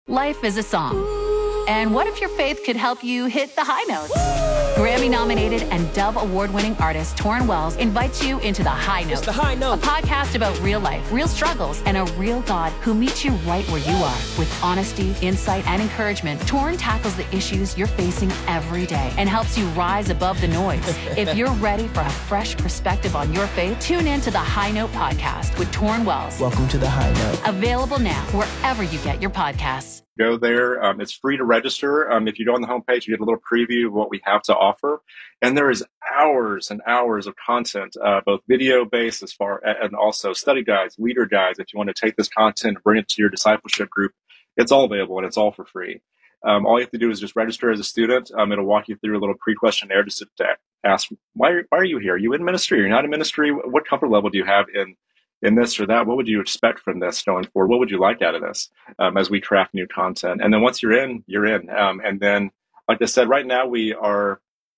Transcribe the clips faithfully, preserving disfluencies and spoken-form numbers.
Life is a song. And what if your faith could help you hit the high notes? Grammy-nominated and Dove Award-winning artist Torrin Wells invites you into The High Note. It's The High Note. A podcast about real life, real struggles, and a real God who meets you right where you are. With honesty, insight, and encouragement, Torrin tackles the issues you're facing every day and helps you rise above the noise. If you're ready for a fresh perspective on your faith, tune in to The High Note podcast with Torrin Wells. Welcome to The High Note. Available now wherever you get your podcasts. Go there. Um, it's free to register. Um, if you go on the homepage, you get a little preview of what we have to offer. And there is hours and hours of content, uh, both video-based as far and also study guides, leader guides. If you want to take this content and bring it to your discipleship group, it's all available and it's all for free. Um, all you have to do is just register as a student. Um, it'll walk you through a little pre-questionnaire just to ask, why, why are you here? Are you in ministry? Are you not in ministry? What comfort level do you have in in this or that? What would you expect from this going forward? What would you like out of this um, as we craft new content? And then once you're in, you're in. Um, and then, like I said, right now we are,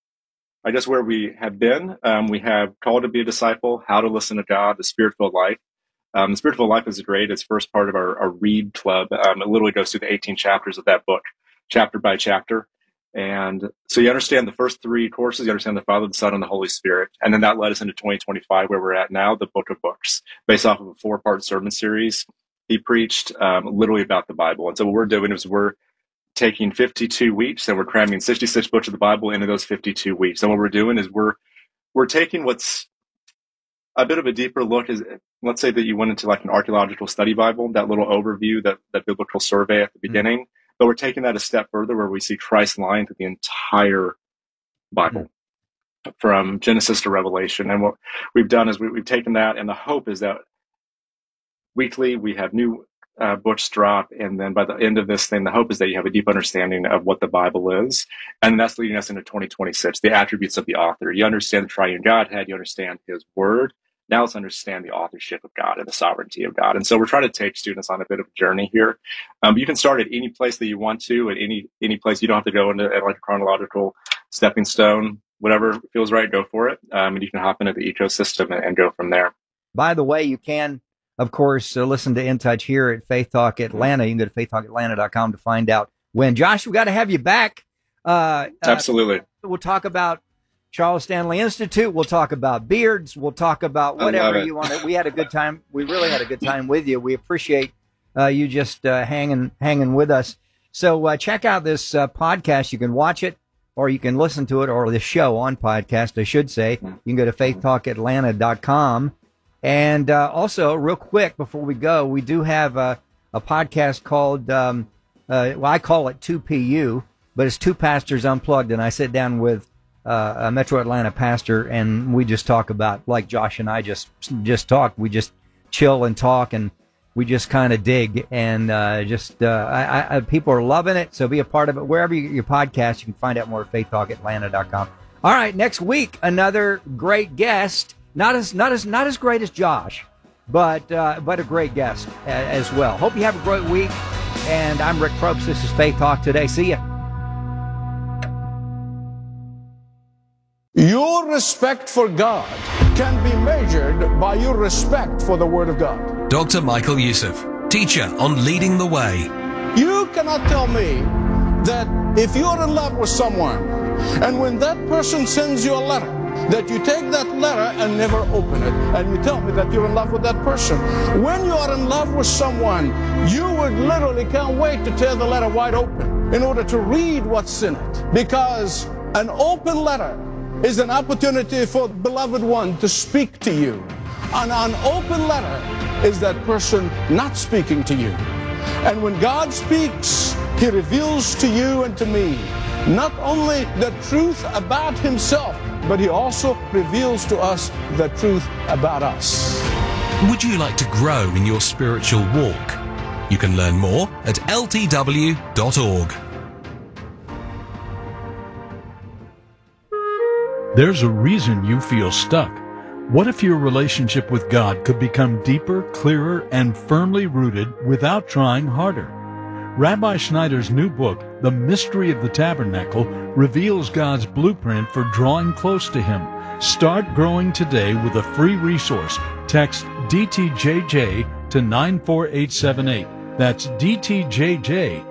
I guess where we have been, um, we have Called to Be a Disciple, How to Listen to God, The Spirit-Filled Life. Um, the Spirit-Filled Life is great. It's first part of our, our Read Club. Um, it literally goes through the eighteen chapters of that book, chapter by chapter. And so you understand the first three courses, you understand the Father, the Son, and the Holy Spirit. And then that led us into twenty twenty-five, where we're at now, the Book of Books, based off of a four-part sermon series. He preached um, literally about the Bible. And so what we're doing is we're taking fifty-two weeks and we're cramming sixty-six books of the Bible into those fifty-two weeks. And what we're doing is we're we're taking what's a bit of a deeper look. Is let's say that you went into like an archaeological study Bible, that little overview, that, that biblical survey at the beginning. Mm-hmm. But we're taking that a step further where we see Christ lying through the entire Bible mm-hmm. from Genesis to Revelation. And what we've done is we, we've taken that, and the hope is that weekly we have new uh, books drop. And then by the end of this thing, the hope is that you have a deep understanding of what the Bible is. And that's leading us into twenty twenty-six, the attributes of the author. You understand the triune Godhead, you understand his word. Now let's understand the authorship of God and the sovereignty of God. And so we're trying to take students on a bit of a journey here. Um, you can start at any place that you want to, at any any place. You don't have to go into at like a chronological stepping stone. Whatever feels right, go for it. Um, and you can hop into the ecosystem and, and go from there. By the way, you can, of course, uh, listen to In Touch here at Faith Talk Atlanta. You can go to faith talk atlanta dot com to find out when. Josh, we've got to have you back. Uh, Absolutely. Uh, we'll talk about Charles Stanley Institute. We'll talk about beards. We'll talk about whatever you want. We had a good time. We really had a good time with you. We appreciate uh, you just uh, hanging hanging with us. So uh, check out this uh, podcast. You can watch it, or you can listen to it, or the show on podcast, I should say. You can go to faith talk atlanta dot com. And uh, also, real quick, before we go, we do have a, a podcast called, um, uh, well, I call it two P U, but it's Two Pastors Unplugged, and I sit down with Uh, a Metro Atlanta pastor, and we just talk about, like Josh and I just just talk. We just chill and talk, and we just kind of dig, and uh, just uh, I, I, people are loving it. So be a part of it wherever you get your podcast. You can find out more at faith talk atlanta dot com. All right, next week another great guest. Not as not as not as great as Josh, but uh, but a great guest as well. Hope you have a great week. And I'm Rick Probst. This is Faith Talk Today. See ya. Your respect for God can be measured by your respect for the Word of God. Doctor Michael Youssef, teacher on Leading the Way. You cannot tell me that if you're in love with someone, and when that person sends you a letter, that you take that letter and never open it, and you tell me that you're in love with that person. When you are in love with someone, you would literally can't wait to tear the letter wide open in order to read what's in it. Because an open letter is an opportunity for the beloved one to speak to you. And an open letter is that person not speaking to you. And when God speaks, he reveals to you and to me not only the truth about himself, but he also reveals to us the truth about us. Would you like to grow in your spiritual walk? You can learn more at L T W dot org. There's a reason you feel stuck. What if your relationship with God could become deeper, clearer, and firmly rooted without trying harder? Rabbi Schneider's new book, The Mystery of the Tabernacle, reveals God's blueprint for drawing close to Him. Start growing today with a free resource. Text D T J J to nine four eight seven eight. That's D T J J